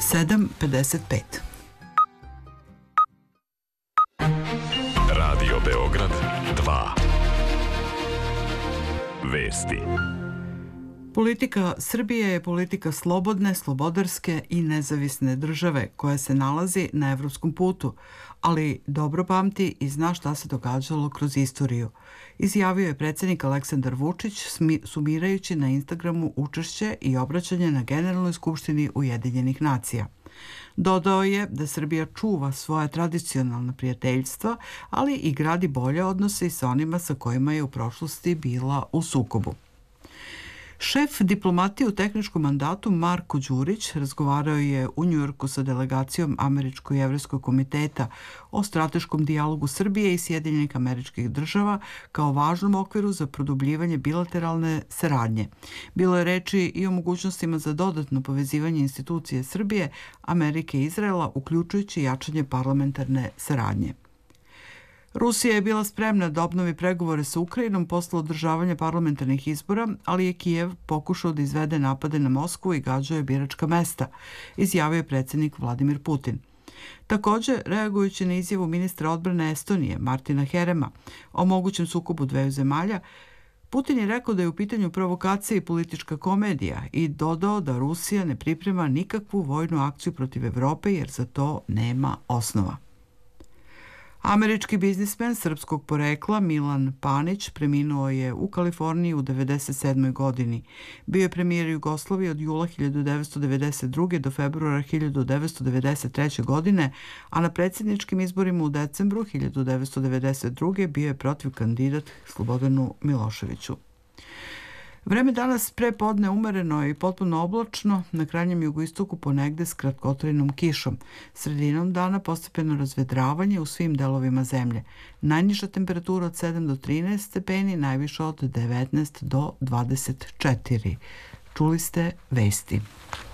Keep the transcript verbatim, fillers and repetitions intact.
sedam pedeset pet. Radio Beograd dva. Vesti. Politika Srbije je politika slobodne, slobodarske i nezavisne države koja se nalazi na evropskom putu, ali dobro pamti i zna šta se događalo kroz istoriju. Izjavio je predsjednik Aleksandar Vučić sumirajući na Instagramu učešće i obraćanje na Generalnoj skupštini Ujedinjenih nacija. Dodao je da Srbija čuva svoje tradicionalna prijateljstva, ali i gradi bolje odnose i sa onima sa kojima je u prošlosti bila u sukobu. Šef diplomatije u tehničkom mandatu Marko Đurić razgovarao je u Njujorku sa delegacijom Američko-jevrejskog komiteta o strateškom dijalogu Srbije i Sjedinjenih Američkih Država kao važnom okviru za produbljivanje bilateralne saradnje. Bilo je reči i o mogućnostima za dodatno povezivanje institucije Srbije, Amerike i Izraela, uključujući jačanje parlamentarne saradnje. Rusija je bila spremna da obnovi pregovore sa Ukrajinom posle održavanja parlamentarnih izbora, ali je Kijev pokušao da izvede napade na Moskvu i gađao je biračka mesta, izjavio je predsjednik Vladimir Putin. Također, reagujući na izjavu ministra odbrane Estonije, Martina Herema, o mogućem sukobu dveju zemalja, Putin je rekao da je u pitanju provokacija i politička komedija i dodao da Rusija ne priprema nikakvu vojnu akciju protiv Evrope jer za to nema osnova. Američki biznismen srpskog porekla Milan Panić preminuo je u Kaliforniji u devedeset sedmoj godini. Bio je premijer Jugoslavije od jula hiljadu devetsto devedeset druge do februara hiljadu devetsto devedeset treće godine, a na predsjedničkim izborima u decembru hiljadu devetsto devedeset druge bio je protiv kandidat Slobodanu Miloševiću. Vreme danas pre podne umereno i potpuno oblačno, na krajnjem jugoistoku ponegde s kratkotrajnom kišom. Sredinom dana postepeno razvedravanje u svim delovima zemlje. Najniža temperatura od sedam do trinaest stepeni, najviša od devetnaest do dvadeset četiri. Čuli ste vesti.